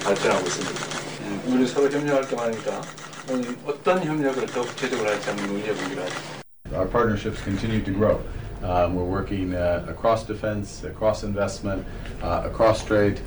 발전하고 있습니다. 우리 서로 협력할 때만 하니까 어떤 협력을 더 구체적으로 할지 한번 논의해 보기로 하죠. Our partnerships continue to grow. We're working across defense, across investment, across trade,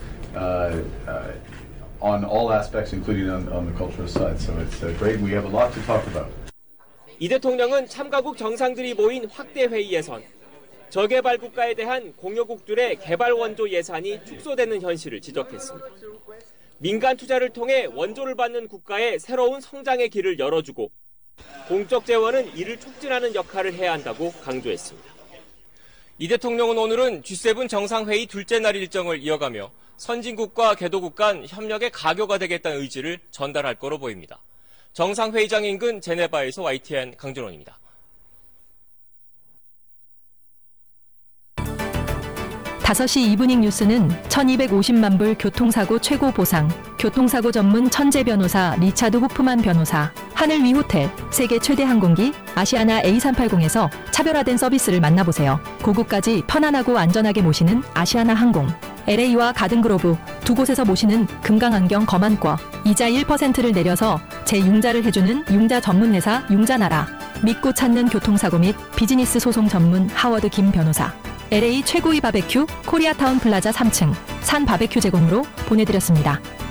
on all aspects, including on the cultural side. So it's great. We have a lot to talk about. 이 대통령은 참가국 정상들이 모인 확대 회의에선 저개발 국가에 대한 공여국들의 개발 원조 예산이 축소되는 현실을 지적했습니다. 민간 투자를 통해 원조를 받는 국가의 새로운 성장의 길을 열어주고 공적 재원은 이를 촉진하는 역할을 해야 한다고 강조했습니다. 이 대통령은 오늘은 G7 정상회의 둘째 날 일정을 이어가며 선진국과 개도국 간 협력의 가교가 되겠다는 의지를 전달할 거로 보입니다. 정상회의장 인근 제네바에서 YTN 강준원입니다. (5시) 이브닝 뉴스는 1250만 불 교통사고 최고 보상, 교통사고 전문 천재 변호사 리차드 호프만 변호사, 하늘 위 호텔, 세계 최대 항공기 아시아나 A380에서 차별화된 서비스를 만나보세요. 고국까지 편안하고 안전하게 모시는 아시아나 항공, LA와 가든그로브 두 곳에서 모시는 금강안경 검안과, 이자 1%를 내려서 재융자를 해주는 융자 전문회사 융자나라, 믿고 찾는 교통사고 및 비즈니스 소송 전문 하워드 김 변호사, LA 최고의 바베큐 코리아타운 플라자 3층 산 바베큐 제공으로 보내드렸습니다.